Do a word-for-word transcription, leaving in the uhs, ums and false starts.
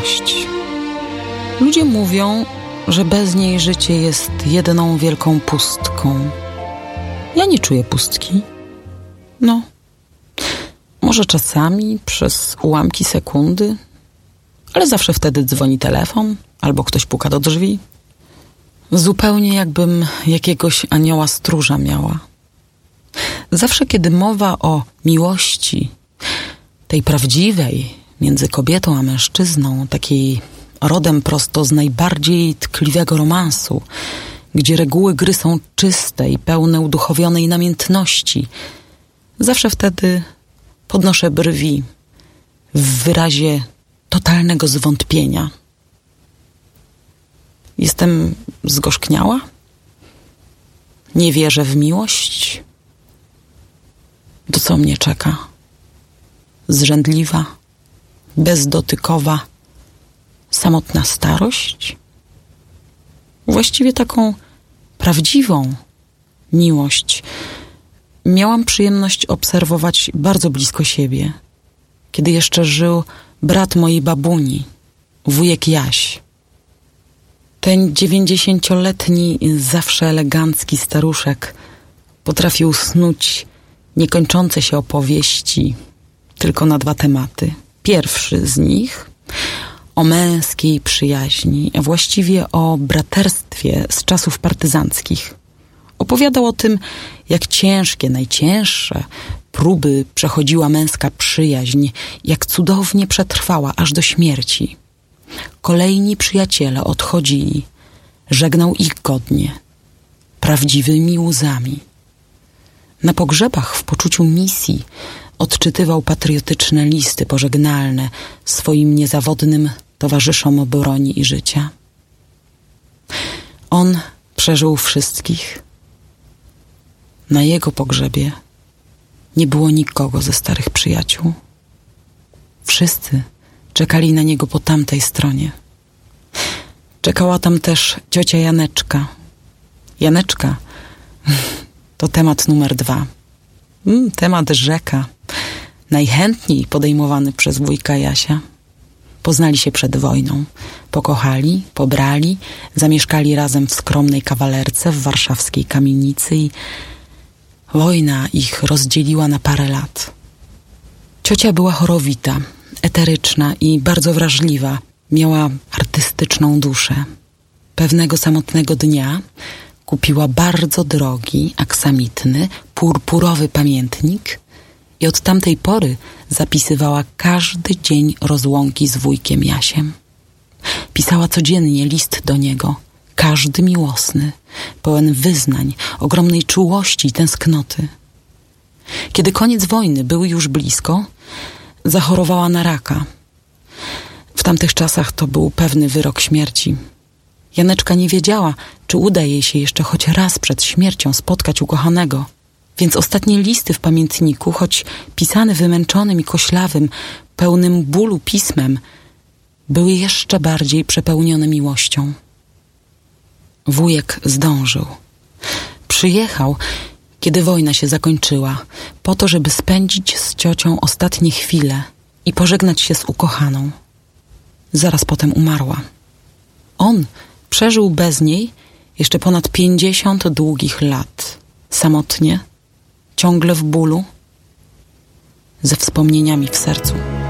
miłość. Ludzie mówią, że bez niej życie jest jedną wielką pustką. Ja nie czuję pustki. No, może czasami przez ułamki sekundy, ale zawsze wtedy dzwoni telefon albo ktoś puka do drzwi. Zupełnie jakbym jakiegoś anioła stróża miała. Zawsze, kiedy mowa o miłości, tej prawdziwej, między kobietą a mężczyzną, takiej rodem prosto z najbardziej tkliwego romansu, gdzie reguły gry są czyste i pełne uduchowionej namiętności, zawsze wtedy podnoszę brwi w wyrazie totalnego zwątpienia. Jestem zgorzkniała? Nie wierzę w miłość? To co mnie czeka? Zrzędliwa, bezdotykowa, samotna starość? Właściwie taką prawdziwą miłość miałam przyjemność obserwować bardzo blisko siebie, kiedy jeszcze żył brat mojej babuni, wujek Jaś. Ten dziewięćdziesięcioletni, zawsze elegancki staruszek potrafił snuć niekończące się opowieści tylko na dwa tematy. Pierwszy z nich o męskiej przyjaźni, a właściwie o braterstwie z czasów partyzanckich. Opowiadał o tym, jak ciężkie, najcięższe próby przechodziła męska przyjaźń, jak cudownie przetrwała aż do śmierci. Kolejni przyjaciele odchodzili, żegnał ich godnie, prawdziwymi łzami. Na pogrzebach w poczuciu misji odczytywał patriotyczne listy pożegnalne swoim niezawodnym towarzyszom broni i życia. On przeżył wszystkich. Na jego pogrzebie nie było nikogo ze starych przyjaciół. Wszyscy czekali na niego po tamtej stronie. Czekała tam też ciocia Janeczka. Janeczka to temat numer dwa. Mm, temat rzeka. Najchętniej podejmowany przez wujka Jasia. Poznali się przed wojną. Pokochali, pobrali, zamieszkali razem w skromnej kawalerce w warszawskiej kamienicy i wojna ich rozdzieliła na parę lat. Ciocia była chorowita, eteryczna i bardzo wrażliwa. Miała artystyczną duszę. Pewnego samotnego dnia kupiła bardzo drogi, aksamitny, purpurowy pamiętnik i od tamtej pory zapisywała każdy dzień rozłąki z wujkiem Jasiem. Pisała codziennie list do niego, każdy miłosny, pełen wyznań, ogromnej czułości i tęsknoty. Kiedy koniec wojny był już blisko, zachorowała na raka. W tamtych czasach to był pewny wyrok śmierci. Janeczka nie wiedziała, czy uda jej się jeszcze choć raz przed śmiercią spotkać ukochanego, więc ostatnie listy w pamiętniku, choć pisane wymęczonym i koślawym, pełnym bólu pismem, były jeszcze bardziej przepełnione miłością. Wujek zdążył. Przyjechał, kiedy wojna się zakończyła, po to, żeby spędzić z ciocią ostatnie chwile i pożegnać się z ukochaną. Zaraz potem umarła. On przeżył bez niej jeszcze ponad pięćdziesiąt długich lat. Samotnie, ciągle w bólu, ze wspomnieniami w sercu.